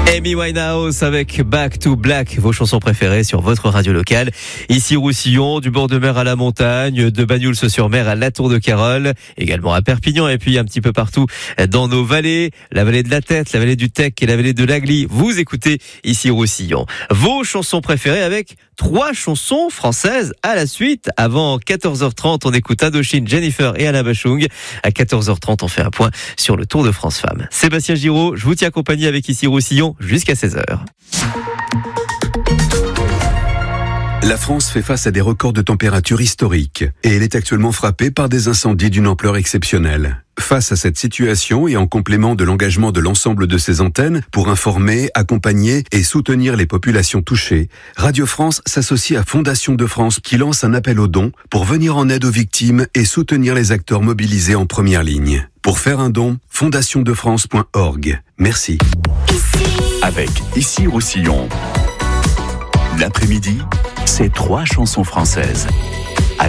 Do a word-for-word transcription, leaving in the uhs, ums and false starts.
Amy Winehouse avec Back to Black, vos chansons préférées sur votre radio locale. Ici Roussillon, du bord de mer à la montagne, de Banyuls-sur-Mer à la Tour de Carol, également à Perpignan et puis un petit peu partout dans nos vallées, la vallée de la Tête, la vallée du Tech et la vallée de l'Agly. Vous écoutez ici Roussillon. Vos chansons préférées avec trois chansons françaises à la suite. Avant quatorze heures trente, on écoute Indochine, Jennifer et Anna Bachung. À quatorze heures trente, on fait un point sur le Tour de France Femmes. Sébastien Giraud, je vous tiens compagnie avec ici Roussillon jusqu'à seize heures. La France fait face à des records de température historiques et elle est actuellement frappée par des incendies d'une ampleur exceptionnelle. Face à cette situation et en complément de l'engagement de l'ensemble de ses antennes pour informer, accompagner et soutenir les populations touchées, Radio France s'associe à Fondation de France qui lance un appel aux dons pour venir en aide aux victimes et soutenir les acteurs mobilisés en première ligne. Pour faire un don, fondation de france point org. Merci. Avec Ici Roussillon. L'après-midi, c'est trois chansons françaises.